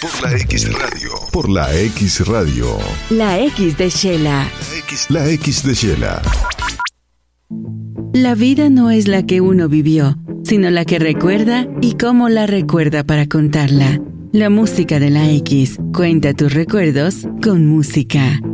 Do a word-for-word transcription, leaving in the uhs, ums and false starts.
Por la X Radio. Por la X Radio. La X de Shela. La X, la X de Shela. La vida no es la que uno vivió, sino la que recuerda y cómo la recuerda para contarla. La música de la X. Cuenta tus recuerdos con música.